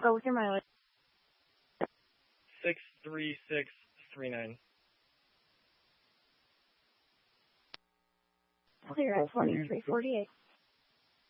Go with your mileage. 63639. Clear at 4348.